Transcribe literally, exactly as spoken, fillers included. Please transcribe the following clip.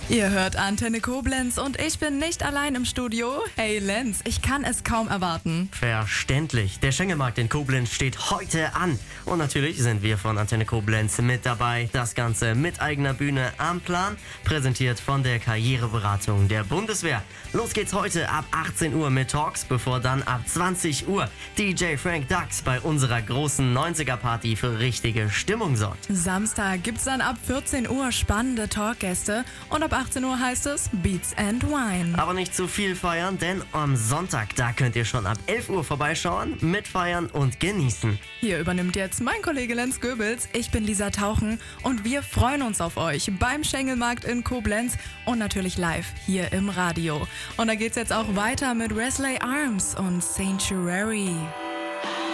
Ihr hört Antenne Koblenz und ich bin nicht allein im Studio. Hey Lenz, ich kann es kaum erwarten. Verständlich. Der Schengelmarkt in Koblenz steht heute an. Und natürlich sind wir von Antenne Koblenz mit dabei. Das Ganze mit eigener Bühne am Plan. Präsentiert von der Karriereberatung der Bundeswehr. Los geht's heute ab achtzehn Uhr mit Talks, bevor dann ab zwanzig Uhr D J Frank Dux bei unserer großen neunziger-Party für richtige Stimmung sorgt. Samstag gibt's dann ab vierzehn Uhr spannende Talkgäste und ab achtzehn Uhr heißt es Beats and Wine. Aber nicht zu viel feiern, denn am Sonntag, da könnt ihr schon ab elf Uhr vorbeischauen, mitfeiern und genießen. Hier übernimmt jetzt mein Kollege Lenz Goebels. Ich bin Lisa Tauchen und wir freuen uns auf euch beim Schengelmarkt in Koblenz und natürlich live hier im Radio. Und da geht's jetzt auch weiter mit Wesley Arms und Sanctuary.